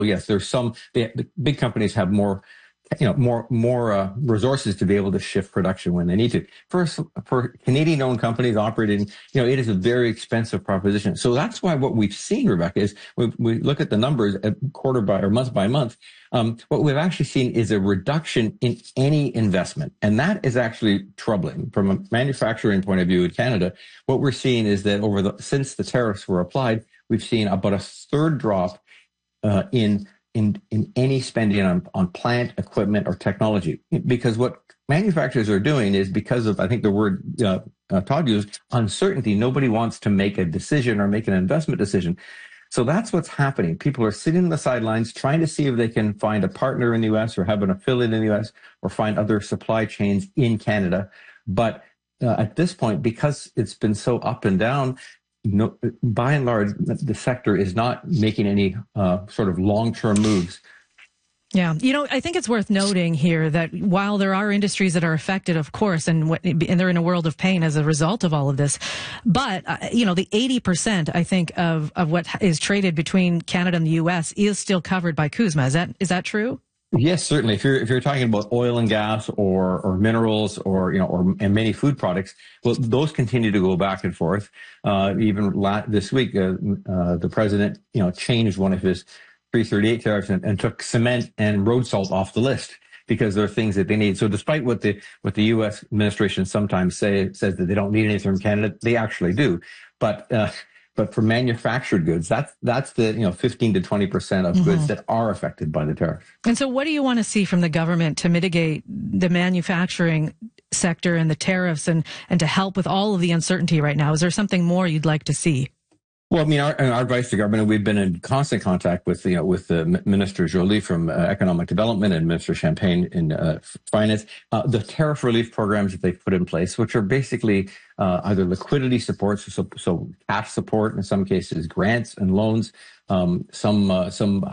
yes, there's the big companies have more resources to be able to shift production when they need to. For Canadian-owned companies operating, it is a very expensive proposition. So that's why what we've seen, Rebecca, is we look at the numbers at quarter by or month by month. What we've actually seen is a reduction in any investment, and that is actually troubling from a manufacturing point of view in Canada. What we're seeing is that since the tariffs were applied, we've seen about a third drop in any spending on plant, equipment, or technology. Because what manufacturers are doing is, because of, I think the word Todd used, uncertainty, nobody wants to make a decision or make an investment decision. So that's what's happening. People are sitting on the sidelines trying to see if they can find a partner in the U.S. or have an affiliate in the U.S. or find other supply chains in Canada. But at this point, because it's been so up and down, by and large, the sector is not making any sort of long-term moves. Yeah. I think it's worth noting here that while there are industries that are affected, of course, and they're in a world of pain as a result of all of this, but, the 80%, I think, of what is traded between Canada and the U.S. is still covered by CUSMA. Is that true? Yes, certainly. If you're talking about oil and gas or minerals and many food products, well, those continue to go back and forth. Even this week, the president, changed one of his 338 tariffs and took cement and road salt off the list because there are things that they need. So despite what the U.S. administration sometimes says that they don't need anything from Canada, they actually do. But for manufactured goods, that's the 15 to 20% of goods that are affected by the tariff. And so, what do you want to see from the government to mitigate the manufacturing sector and the tariffs, and to help with all of the uncertainty right now? Is there something more you'd like to see? Well, our advice to government, we've been in constant contact with the Minister Joly from Economic Development and Minister Champagne in Finance. The tariff relief programs that they've put in place, which are basically either liquidity supports, so cash support, in some cases grants and loans, some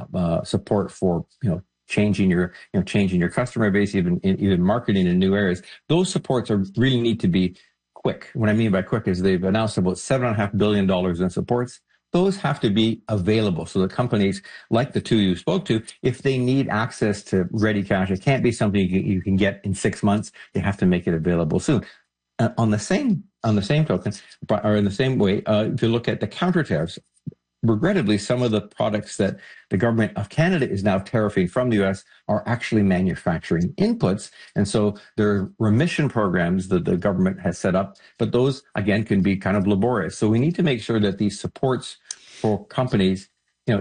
support for changing your customer base, even marketing in new areas. Those supports really need to be quick. What I mean by quick is they've announced about $7.5 billion in supports. Those have to be available so that companies like the two you spoke to, if they need access to ready cash, it can't be something you can get in 6 months. They have to make it available soon. On the same token, or in the same way, if you look at the counter tariffs, regrettably, some of the products that the government of Canada is now tariffing from the U.S. are actually manufacturing inputs. And so there are remission programs that the government has set up, but those, again, can be kind of laborious. So we need to make sure that these supports for companies,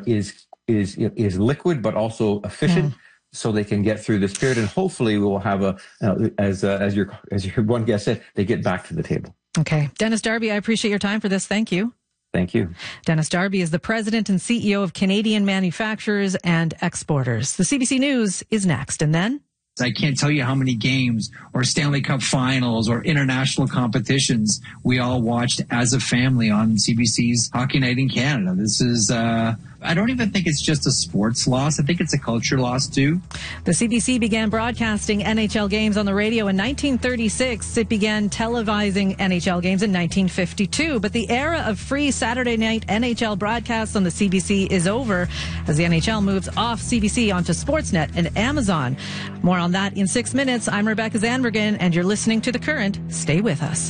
is liquid, but also efficient. So they can get through this period, and hopefully we will have as your one guest said, they get back to the table. Okay. Dennis Darby, I appreciate your time for this. Thank you. Thank you. Dennis Darby is the president and CEO of Canadian Manufacturers and Exporters. The CBC News is next, and then... I can't tell you how many games or Stanley Cup finals or international competitions we all watched as a family on CBC's Hockey Night in Canada. This is, I don't even think it's just a sports loss. I think it's a culture loss, too. The CBC began broadcasting NHL games on the radio in 1936. It began televising NHL games in 1952. But the era of free Saturday night NHL broadcasts on the CBC is over as the NHL moves off CBC onto Sportsnet and Amazon. More on that in 6 minutes. I'm Rebecca Zandbergen, and you're listening to The Current. Stay with us.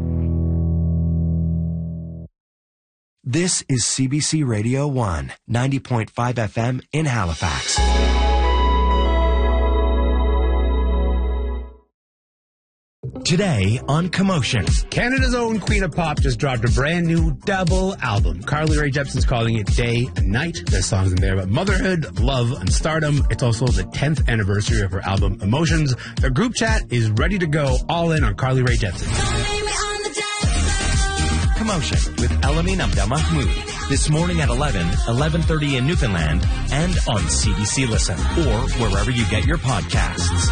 This is CBC Radio 1, 90.5 FM in Halifax. Today on Commotion. Canada's own Queen of Pop just dropped a brand new double album. Carly Rae Jepsen's calling it Day and Night. There's songs in there about motherhood, love, and stardom. It's also the 10th anniversary of her album Emotions. The group chat is ready to go all in on Carly Rae Jepsen. Commotion with Elamine Abdelmahmoud. This morning at 11:30 in Newfoundland, and on CBC Listen, or wherever you get your podcasts.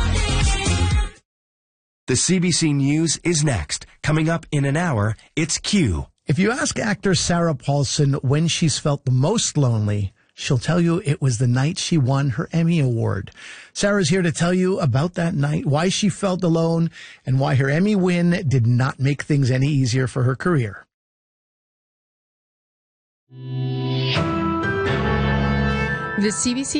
The CBC News is next. Coming up in an hour, it's Q. If you ask actor Sarah Paulson when she's felt the most lonely, she'll tell you it was the night she won her Emmy Award. Sarah's here to tell you about that night, why she felt alone, and why her Emmy win did not make things any easier for her career. The CBC